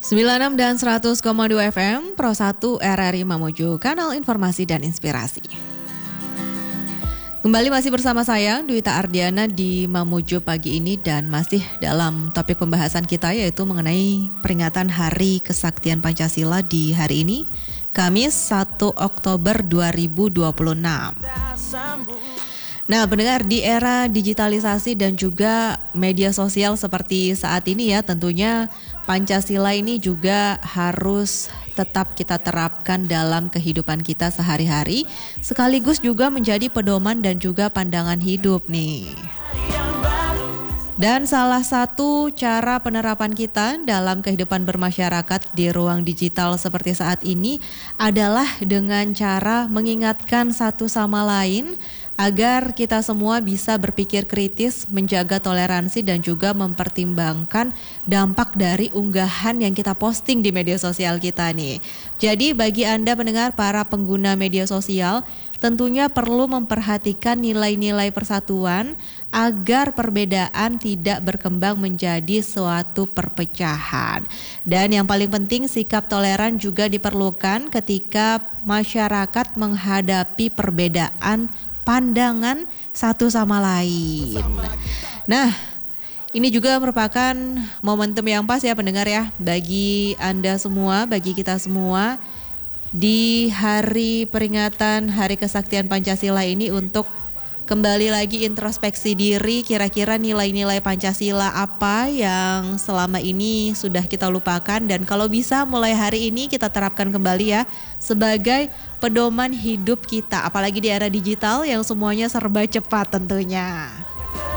96 dan 100,2 FM Pro 1 RRI Mamuju, kanal informasi dan inspirasi. Kembali masih bersama saya Dwita Ardiana di Mamuju pagi ini, dan masih dalam topik pembahasan kita yaitu mengenai peringatan Hari Kesaktian Pancasila di hari ini, Kamis 1 Oktober 2026. Nah, pendengar, di era digitalisasi dan juga media sosial seperti saat ini ya, tentunya Pancasila ini juga harus tetap kita terapkan dalam kehidupan kita sehari-hari, sekaligus juga menjadi pedoman dan juga pandangan hidup nih. Dan salah satu cara penerapan kita dalam kehidupan bermasyarakat di ruang digital seperti saat ini adalah dengan cara mengingatkan satu sama lain agar kita semua bisa berpikir kritis, menjaga toleransi dan juga mempertimbangkan dampak dari unggahan yang kita posting di media sosial kita nih. Jadi bagi Anda pendengar, para pengguna media sosial, tentunya perlu memperhatikan nilai-nilai persatuan agar perbedaan tidak berkembang menjadi suatu perpecahan. Dan yang paling penting, sikap toleran juga diperlukan ketika masyarakat menghadapi perbedaan pandangan satu sama lain. Nah, ini juga merupakan momentum yang pas ya pendengar ya, bagi Anda semua, bagi kita semua di hari peringatan Hari Kesaktian Pancasila ini untuk kembali lagi introspeksi diri, kira-kira nilai-nilai Pancasila apa yang selama ini sudah kita lupakan, dan kalau bisa mulai hari ini kita terapkan kembali ya sebagai pedoman hidup kita, apalagi di era digital yang semuanya serba cepat tentunya.